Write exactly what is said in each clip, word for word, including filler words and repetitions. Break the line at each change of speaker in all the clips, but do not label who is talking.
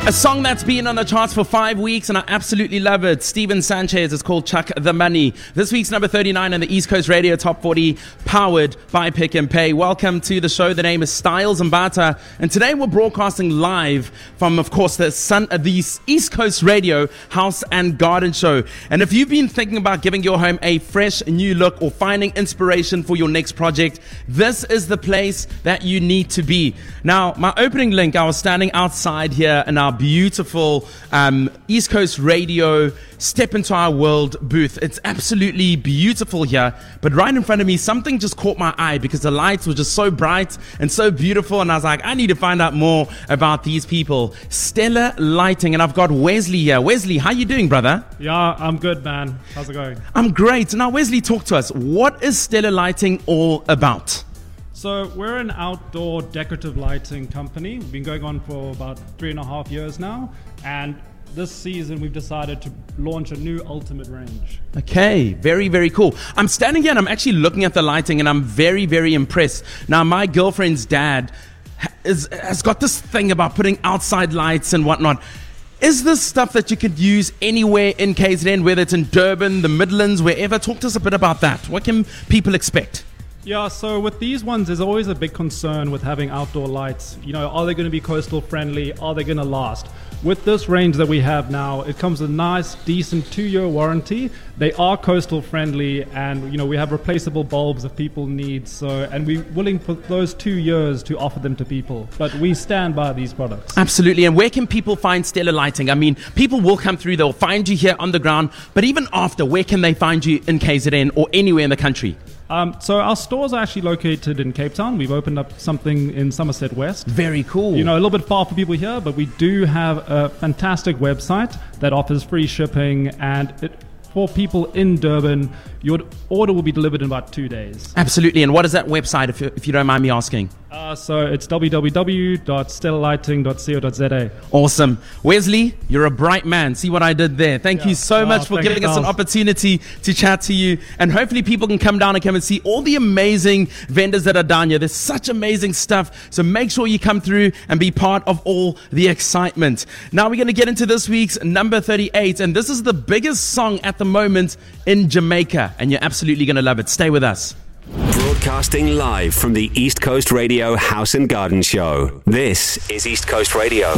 A song that's been on the charts for five weeks and I absolutely love it. Steven Sanchez is called Chuck the Money. This week's number thirty-nine on the East Coast Radio Top forty, powered by Pick and Pay. Welcome to the show. The name is Styles Mbata, and today we're broadcasting live from, of course, the Sun, uh, the East Coast Radio House and Garden Show. And if you've been thinking about giving your home a fresh new look or finding inspiration for your next project, this is the place that you need to be. Now, my opening link, I was standing outside here in our beautiful um, East Coast Radio Step Into Our World booth. It's absolutely beautiful here, but right in front of me, something just caught my eye because the lights were just so bright and so beautiful, and I was like, I need to find out more about these people. Stellar Lighting, and I've got Wesley here. Wesley, how you doing, brother?
Yeah, I'm good, man. How's it going?
I'm great. Now, Wesley, talk to us. What is Stellar Lighting all about?
So we're an outdoor decorative lighting company. We've been going on for about three and a half years now, and this season we've decided to launch a new ultimate range.
Okay, very, very cool. I'm standing here and I'm actually looking at the lighting and I'm very, very impressed. Now, my girlfriend's dad is, has got this thing about putting outside lights and whatnot. Is this stuff that you could use anywhere in K Z N, whether it's in Durban, the Midlands, wherever? Talk to us a bit about that. What can people expect?
Yeah, so with these ones, there's always a big concern with having outdoor lights. You know, are they going to be coastal friendly? Are they going to last? With this range that we have now, it comes with a nice, decent two-year warranty. They are coastal friendly, and you know we have replaceable bulbs if people need. So, and we're willing for those two years to offer them to people. But we stand by these products.
Absolutely. And where can people find Stellar Lighting? I mean, people will come through. They'll find you here on the ground. But even after, where can they find you in K Z N or anywhere in the country?
Um, so our stores are actually located in Cape Town. We've opened up something in Somerset West.
Very cool.
You know, a little bit far for people here, but we do have a fantastic website that offers free shipping, and it, for people in Durban, your order will be delivered in about two days.
Absolutely. And what is that website, if you, if you don't mind me asking?
Uh, so it's w w w dot stellar lighting dot co dot z a.
Awesome. Wesley, you're a bright man. See what I did there. Thank
yeah.
you so
oh,
much for giving
you,
us an opportunity to chat to you. And hopefully people can come down and come and see all the amazing vendors that are down here. There's such amazing stuff. So make sure you come through and be part of all the excitement. Now we're going to get into this week's number thirty-eight. And this is the biggest song at the moment in Jamaica. And you're absolutely going to love it. Stay with us.
Broadcasting live from the East Coast Radio House and Garden Show. This is East Coast Radio.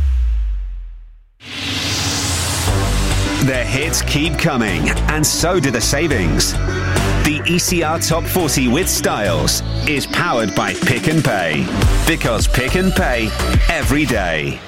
The hits keep coming, and so do the savings. The E C R Top forty with Styles is powered by Pick and Pay. Because Pick and Pay every day.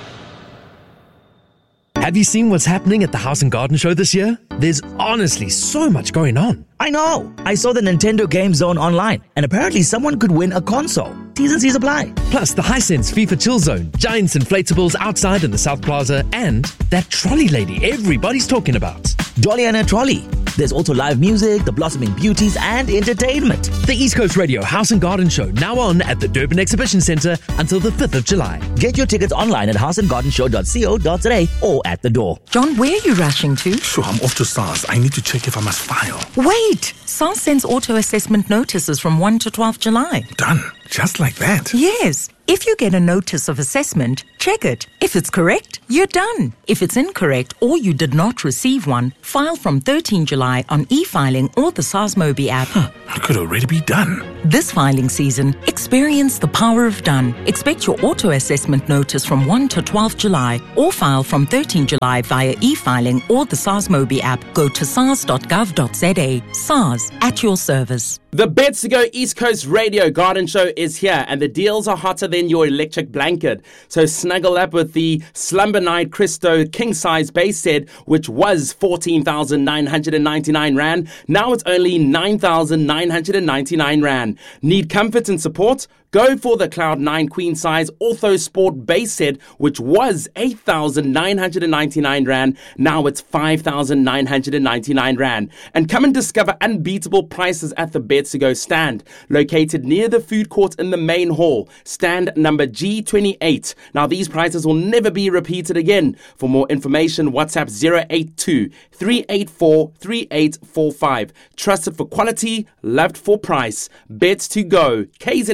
Have you seen what's happening at the House and Garden Show this year? There's honestly so much going on.
I know. I saw the Nintendo Game Zone online, and apparently someone could win a console. T's and C's apply.
Plus the Hisense FIFA Chill Zone, Giants inflatables outside in the South Plaza, and that trolley lady everybody's talking about.
Dolly and her trolley. There's also live music, the blossoming beauties, and entertainment.
The East Coast Radio House and Garden Show, now on at the Durban Exhibition Centre until the fifth of July.
Get your tickets online at house and garden show dot co dot za or at the door.
John, where are you rushing to?
Sure, I'm off to SARS. I need to check if I must file.
Wait! SARS sends auto-assessment notices from first to twelfth of July.
Done. Just like that?
Yes. If you get a notice of assessment, check it. If it's correct, you're done. If it's incorrect or you did not receive one, file from thirteenth of July on e-filing or the SARS Mobi app.
Huh, it could already be done.
This filing season, experience the power of done. Expect your auto-assessment notice from first to twelfth of July or file from thirteenth of July via e-filing or the SARS Mobi app. Go to sars dot gov dot za. SARS, at your service.
The Beds to Go East Coast Radio Garden Show is here, and the deals are hotter than your electric blanket. So snuggle up with the Slumber Night Christo King Size Base Set, which was fourteen thousand nine hundred ninety-nine rand. Now it's only nine thousand nine hundred ninety-nine rand. Need comfort and support? Go for the Cloud nine Queen Size Ortho Sport Base Set, which was eight thousand nine hundred ninety-nine rand. Now it's five thousand nine hundred ninety-nine rand. And come and discover unbeatable prices at the Beds to Go stand, located near the food court in the main hall. Stand number G twenty-eight. Now these prices will never be repeated again. For more information, WhatsApp zero eight two, three eight four, three eight four five. Trusted for quality, loved for price. Beds to Go, K Z N's number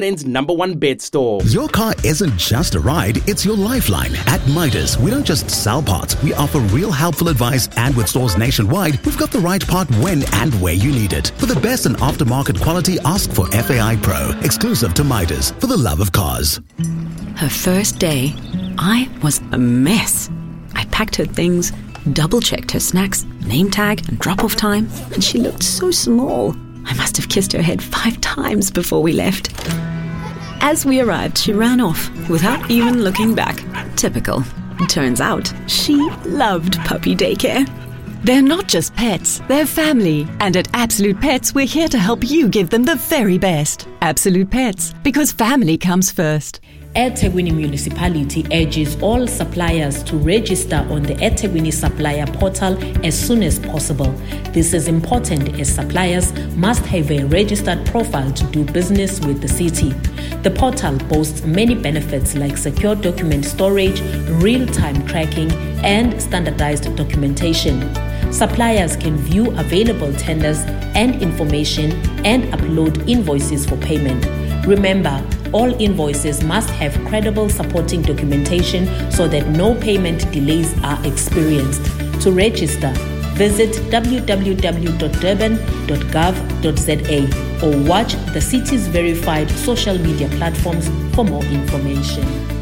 number one bet store.
Your car isn't just a ride, it's your lifeline. At Midas, we don't just sell parts, we offer real helpful advice, and with stores nationwide, we've got the right part when and where you need it. For the best in aftermarket quality, ask for F A I Pro, exclusive to Midas, for the love of cars.
Her first day, I was a mess. I packed her things, double-checked her snacks, name tag and drop-off time, and she looked so small. I must have kissed her head five times before we left. As we arrived, she ran off without even looking back. Typical. Turns out, she loved puppy daycare.
They're not just pets, they're family. And at Absolute Pets, we're here to help you give them the very best. Absolute Pets, because family comes first.
eThekwini Municipality urges all suppliers to register on the eThekwini Supplier Portal as soon as possible. This is important as suppliers must have a registered profile to do business with the city. The portal boasts many benefits like secure document storage, real-time tracking, and standardized documentation. Suppliers can view available tenders and information and upload invoices for payment. Remember, all invoices must have credible supporting documentation so that no payment delays are experienced. To register, visit w w w dot durban dot gov dot z a or watch the city's verified social media platforms for more information.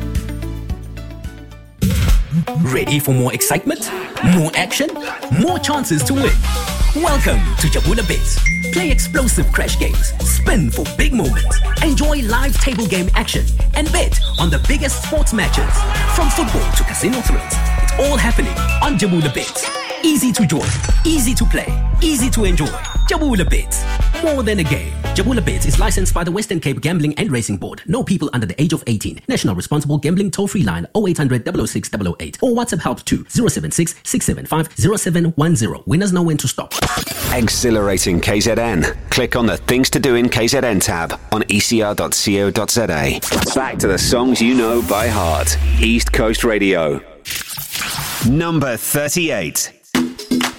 Ready for more excitement? More action? More chances to win? Welcome to Jabula Bets. Play explosive crash games, spin for big moments, enjoy live table game action, and bet on the biggest sports matches. From football to casino thrills, it's all happening on Jabula Bets. Easy to join, easy to play, easy to enjoy. Jabula Bets, more than a game. Jabula Bets is licensed by the Western Cape Gambling and Racing Board. No people under the age of eighteen. National Responsible Gambling toll-free line oh eight hundred, double oh six, double oh eight or WhatsApp help to zero seven six, six seven five, zero seven one zero. Winners know when to stop.
Exhilarating K Z N. Click on the Things to Do in K Z N tab on e c r dot co dot z a. Back to the songs you know by heart. East Coast Radio. Number thirty-eight.